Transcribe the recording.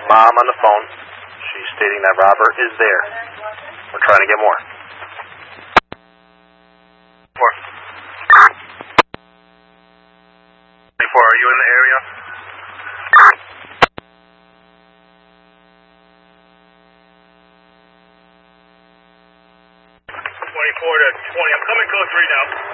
mom on the phone. She's stating that Robert is there. We're trying to get more. 24, are you in the area? 24 to 20. I'm coming code 3 now.